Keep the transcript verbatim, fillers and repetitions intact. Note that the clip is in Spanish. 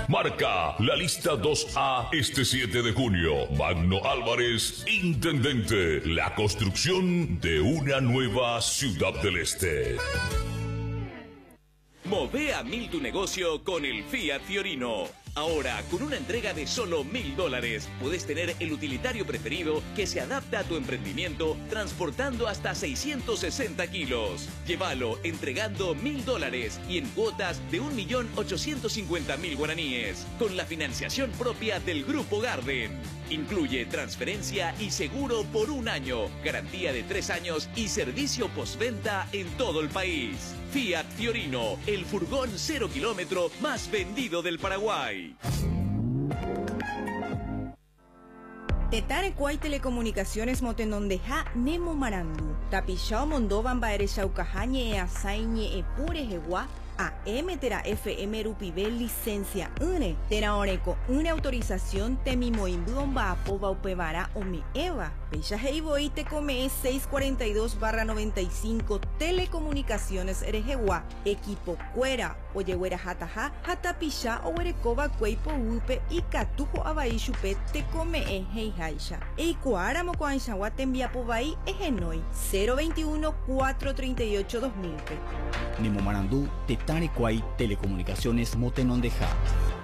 Marca la lista dos A este siete de junio. Magno Álvarez, intendente. La construcción de una nueva Ciudad del Este. Move a mil tu negocio con el Fiat Fiorino. Ahora, con una entrega de solo mil dólares, puedes tener el utilitario preferido que se adapta a tu emprendimiento, transportando hasta seiscientos sesenta kilos. Llévalo entregando mil dólares y en cuotas de un millón ochocientos cincuenta mil guaraníes, con la financiación propia del Grupo Garden. Incluye transferencia y seguro por un año, garantía de tres años y servicio postventa en todo el país. Fiat Fiorino, el furgón cero kilómetro más vendido del Paraguay. Tetare Kuay Telecomunicaciones Motenondeja Nemo Marandu. Tapichao Mondovan Baere Chaucajañe e Asaiñe e Pure Jeguá. A M Tera F M Rupivel licencia une. Tera Oreco una autorización Temimoimbuomba Apoba Upevara o mi Eva. Pecha Heiboí te come seiscientos cuarenta y dos barra noventa y cinco Telecomunicaciones Erejeguá. Equipo Cuera. Oyehuera Jataja. Jatapicha o Werecoba Cueipo Upe y Catujo Abaí Chupet te come e Heijaisha. Eikuáramo Coanchagua te envía Pobaí Egenoi. cero veintiuno cuatrocientos treinta y ocho dos mil. Nemo Marandú, Tetare Kuay Telecomunicaciones Motenondeja.